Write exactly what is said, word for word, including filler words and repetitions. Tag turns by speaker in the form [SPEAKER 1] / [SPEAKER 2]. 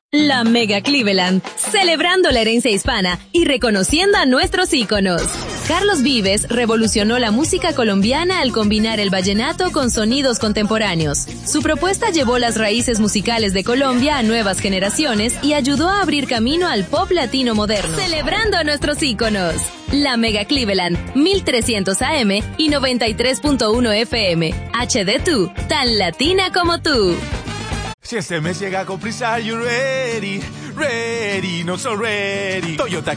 [SPEAKER 1] La Mega Cleveland, celebrando la herencia hispana y reconociendo a nuestros íconos. Carlos Vives revolucionó la música colombiana al combinar el vallenato con sonidos contemporáneos. Su propuesta llevó las raíces musicales de Colombia a nuevas generaciones y ayudó a abrir camino al pop latino moderno. Celebrando a nuestros íconos. La Mega Cleveland, mil trescientos A M y noventa y tres punto uno F M. H D dos, tan latina como tú.
[SPEAKER 2] Si este mes llega con prisa, you ready, ready, no so ready. Toyota